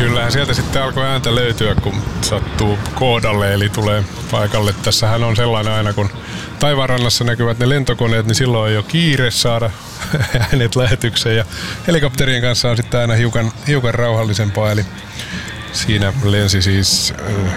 kyllähän sieltä sitten alkoi ääntä löytyä, kun sattuu kohdalle, eli tulee paikalle. Tässähän on sellainen aina, kun taivaanrannassa näkyvät ne lentokoneet, niin silloin ei ole kiire saada äänet lähetykseen. Ja helikopterien kanssa on sitten aina hiukan rauhallisempaa, eli siinä lensi siis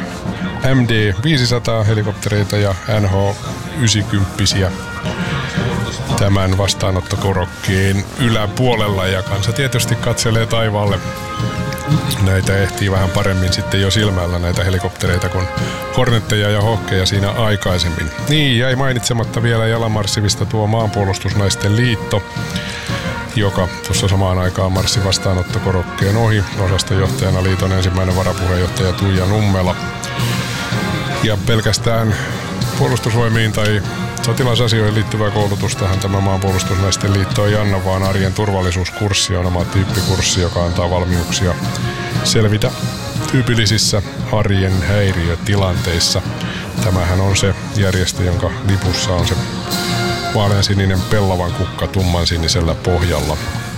MD-500 helikoptereita ja NH-90 tämän vastaanottokorokkeen yläpuolella, ja kansa tietysti katselee taivaalle. Näitä ehtii vähän paremmin sitten jo silmällä näitä helikoptereita kuin Hornetteja ja Hawkeja siinä aikaisemmin. Niin, jäi mainitsematta vielä jalanmarssivista tuo Maanpuolustusnaisten liitto, joka tuossa samaan aikaan marssi vastaanottokorokkeen ohi. Osastojohtajana liiton ensimmäinen varapuheenjohtaja Tuija Nummela. Ja pelkästään puolustusvoimiin tai sotilasasioihin liittyvää koulutustahan tämä Maanpuolustusnaisten liitto ei anna, vaan arjen turvallisuuskurssi on oma tyyppikurssi, joka antaa valmiuksia selvitä tyypillisissä arjen häiriötilanteissa. Tämähän on se järjestö, jonka lipussa on se vaaleansininen pellavan kukka tummansinisellä pohjalla.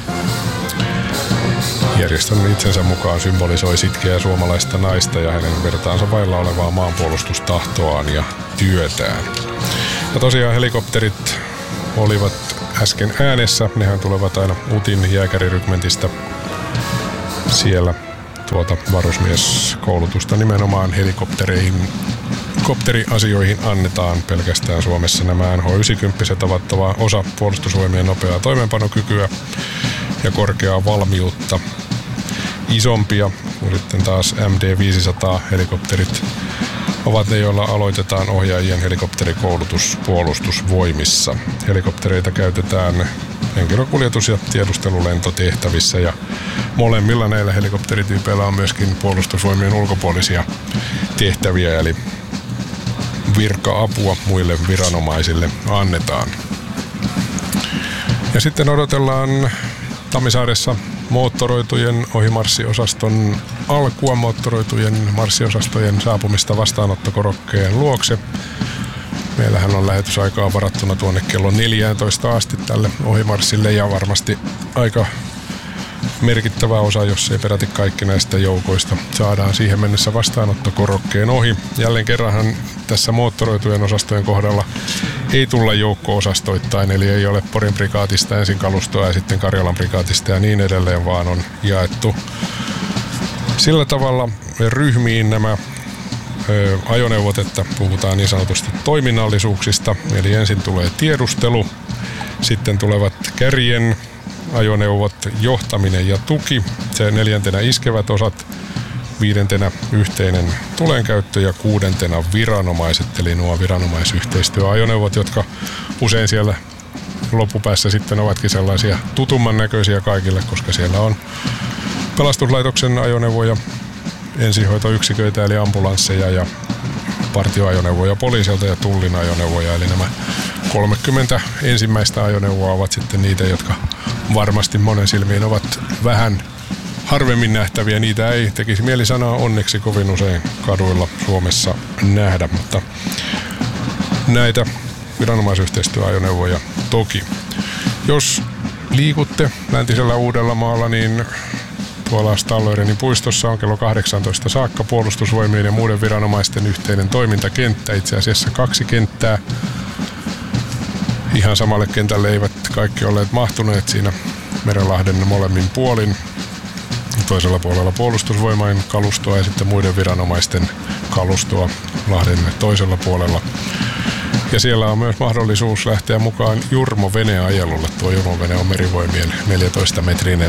Järjestön itsensä mukaan symbolisoi sitkeää suomalaista naista ja hänen vertaansa vailla olevaa maanpuolustustahtoaan ja työtään. Ja tosiaan helikopterit olivat äsken äänessä. Nehän tulevat aina UTin jääkärirykmentistä. Siellä varusmieskoulutusta nimenomaan helikopteriasioihin annetaan pelkästään Suomessa. Nämä NH-90 ovat osa puolustusvoimien nopeaa toimeenpanokykyä ja korkeaa valmiutta. Isompia kuin sitten taas MD-500 helikopterit ovat ne, joilla aloitetaan ohjaajien helikopterikoulutus puolustusvoimissa. Helikoptereita käytetään henkilökuljetus- ja tiedustelulentotehtävissä, ja molemmilla näillä helikopterityypeillä on myöskin puolustusvoimien ulkopuolisia tehtäviä, eli virka-apua muille viranomaisille annetaan. Ja sitten odotellaan Tammisaaressa moottoroitujen ohimarssiosaston alkua, moottoroitujen marssiosaston saapumista vastaanottokorokkeen luokse. Meillähän on lähetysaikaa varattuna tuonne kello 14 asti tälle ohimarssille, ja varmasti aika merkittävä osa, jos ei peräti kaikki näistä joukoista, saadaan siihen mennessä vastaanottokorokkeen ohi. Jälleen kerranhan tässä moottoroitujen osastojen kohdalla ei tulla joukko-osastoittain, eli ei ole Porin prikaatista ensin kalustoa ja sitten Karjalan prikaatista ja niin edelleen, vaan on jaettu sillä tavalla ryhmiin nämä ajoneuvot, että puhutaan niin sanotusti toiminnallisuuksista. Eli ensin tulee tiedustelu, sitten tulevat kärjen ajoneuvot, johtaminen ja tuki, se 4. iskevät osat, 5. yhteinen tulenkäyttö ja 6. viranomaiset, eli nuo viranomaisyhteistyöajoneuvot, jotka usein siellä loppupäässä sitten ovatkin sellaisia tutumman näköisiä kaikille, koska siellä on pelastuslaitoksen ajoneuvoja, ensihoitoyksiköitä eli ambulansseja ja partioajoneuvoja poliisilta ja tullin ajoneuvoja, eli nämä 30 ensimmäistä ajoneuvoa ovat sitten niitä, jotka varmasti monen silmiin ovat vähän harvemmin nähtäviä. Niitä ei tekisi mieli sanoa onneksi kovin usein kaduilla Suomessa nähdä, mutta näitä viranomaisyhteistyöajoneuvoja toki. Jos liikutte läntisellä Uudellamaalla, niin tuolla Stallerenin puistossa on kello 18 saakka puolustusvoimien ja muiden viranomaisten yhteinen toimintakenttä, itse asiassa 2 kenttää. Ihan samalle kentälle eivät kaikki olleet mahtuneet siinä Merenlahden molemmin puolin. Toisella puolella puolustusvoimain kalustoa ja sitten muiden viranomaisten kalustoa Lahden toisella puolella. Ja siellä on myös mahdollisuus lähteä mukaan Jurmo-veneajelulle. Tuo Jurmo-vene on Merivoimien 14-metrinen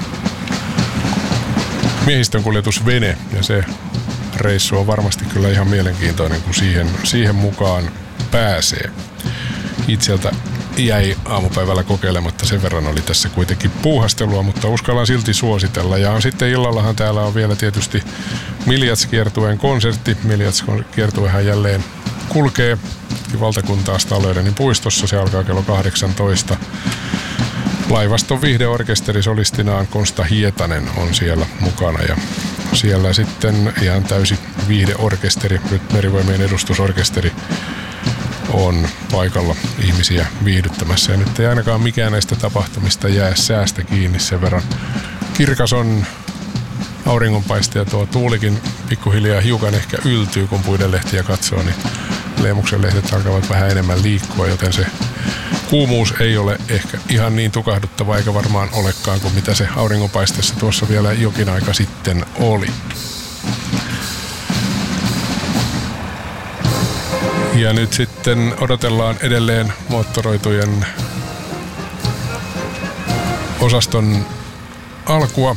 miehistönkuljetusvene, ja se reissu on varmasti kyllä ihan mielenkiintoinen, kun siihen mukaan pääsee. Itseltä jäi aamupäivällä kokeilematta, sen verran oli tässä kuitenkin puuhastelua, mutta uskallan silti suositella. Ja sitten illallahan täällä on vielä tietysti Miljats-kiertueen konsertti. Miljats-kiertuehan jälleen kulkee valtakuntaa Stallerenin puistossa. Se alkaa kello 18. Laivaston viihdeorkesteri solistinaan Konsta Hietanen on siellä mukana, ja siellä sitten ihan täysi viihdeorkesteri, nyt Merivoimien edustusorkesteri, on paikalla ihmisiä viihdyttämässä. Ja nyt ei ainakaan mikään näistä tapahtumista jää säästä kiinni, sen verran kirkas on auringonpaiste ja tuo tuulikin pikkuhiljaa hiukan ehkä yltyy, kun puiden lehtiä katsoo, niin Leemuksen lehdet alkavat vähän enemmän liikkua, joten se kuumuus ei ole ehkä ihan niin tukahduttava eikä varmaan olekaan kuin mitä se auringonpaisteessa tuossa vielä jokin aika sitten oli. Ja nyt sitten odotellaan edelleen moottoroitujen osaston alkua.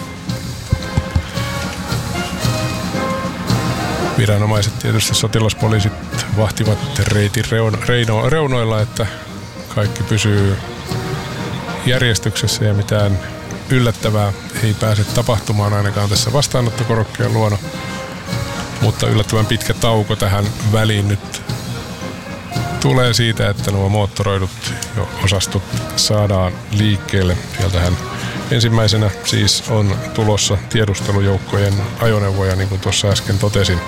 Viranomaiset, tietysti sotilaspoliisit, vahtivat reitin reunoilla, että kaikki pysyy järjestyksessä ja mitään yllättävää ei pääse tapahtumaan ainakaan tässä vastaanottokorokkeen luona. Mutta yllättävän pitkä tauko tähän väliin nyt tulee siitä, että nuo moottoroidut osastot saadaan liikkeelle. Sieltähän ensimmäisenä siis on tulossa tiedustelujoukkojen ajoneuvoja, niin kuin tuossa äsken totesin.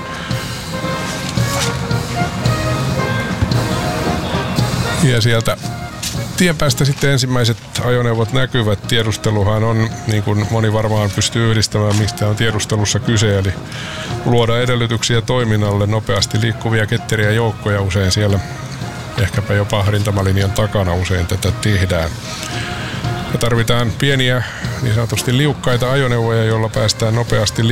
Ja sieltä tien päästä sitten ensimmäiset ajoneuvot näkyvät. Tiedusteluhan on, niin kuin moni varmaan pystyy yhdistämään, mistä on tiedustelussa kyse, eli luoda edellytyksiä toiminnalle, nopeasti liikkuvia ketteriä joukkoja usein siellä, ehkäpä jopa rintamalinjan takana usein tätä tehdään. Ja tarvitaan pieniä niin sanotusti liukkaita ajoneuvoja, joilla päästään nopeasti